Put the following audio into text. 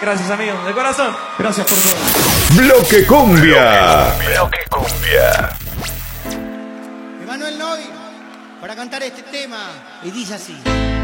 Gracias, amigos, de corazón. Gracias por todo. Bloque Cumbia. Bloque Cumbia. Emanuel Noy, para cantar este tema, y dice así.